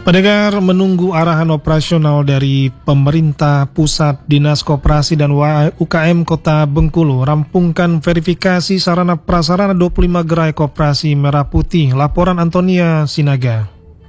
Pendengar menunggu arahan operasional dari pemerintah pusat, Dinas Koperasi dan UKM Kota Bengkulu rampungkan verifikasi sarana prasarana 25 gerai koperasi Merah Putih. Laporan Antonia Sinaga.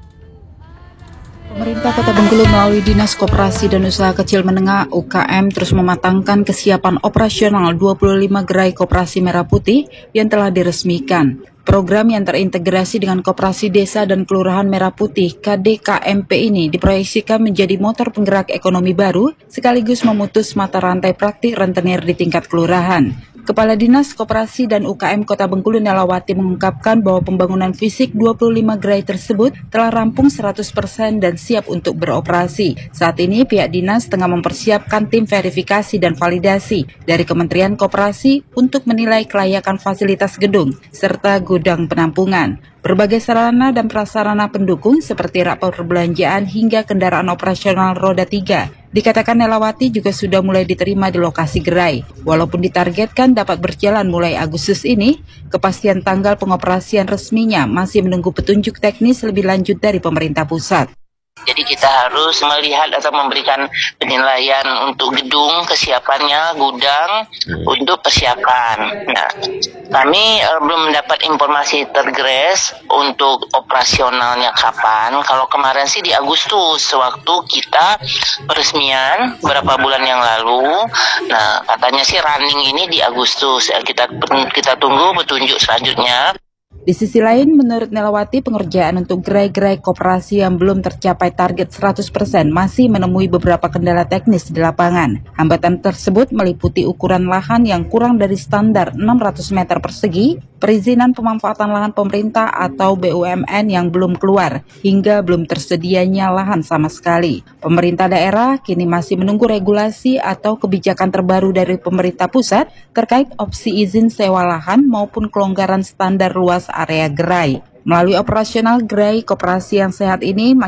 Pemerintah Kota Bengkulu melalui Dinas Koperasi dan Usaha Kecil Menengah UKM terus mematangkan kesiapan operasional 25 gerai koperasi Merah Putih yang telah diresmikan. Program yang terintegrasi dengan Koperasi Desa dan Kelurahan Merah Putih KDKMP ini diproyeksikan menjadi motor penggerak ekonomi baru sekaligus memutus mata rantai praktik rentenir di tingkat kelurahan. Kepala Dinas Koperasi dan UKM Kota Bengkulu Nelawati mengungkapkan bahwa pembangunan fisik 25 gerai tersebut telah rampung 100% dan siap untuk beroperasi. Saat ini pihak dinas tengah mempersiapkan tim verifikasi dan validasi dari Kementerian Koperasi untuk menilai kelayakan fasilitas gedung serta gudang penampungan. Berbagai sarana dan prasarana pendukung seperti rak perbelanjaan hingga kendaraan operasional roda 3 dikatakan Nelawati juga sudah mulai diterima di lokasi gerai. Walaupun ditargetkan dapat berjalan mulai Agustus ini, kepastian tanggal pengoperasian resminya masih menunggu petunjuk teknis lebih lanjut dari pemerintah pusat. Jadi kita harus melihat atau memberikan penilaian untuk gedung, kesiapannya, gudang, untuk persiapan. Nah, kami belum mendapat informasi tergres untuk operasionalnya kapan. Kalau kemarin sih di Agustus, waktu kita peresmian beberapa bulan yang lalu. Nah, katanya sih running ini di Agustus. Kita tunggu petunjuk selanjutnya. Di sisi lain, menurut Nelawati, pengerjaan untuk gerai-gerai koperasi yang belum tercapai target 100% masih menemui beberapa kendala teknis di lapangan. Hambatan tersebut meliputi ukuran lahan yang kurang dari standar 600 meter persegi, perizinan pemanfaatan lahan pemerintah atau BUMN yang belum keluar, hingga belum tersedianya lahan sama sekali. Pemerintah daerah kini masih menunggu regulasi atau kebijakan terbaru dari pemerintah pusat terkait opsi izin sewa lahan maupun kelonggaran standar luas area gerai. Melalui operasional gerai koperasi yang sehat ini,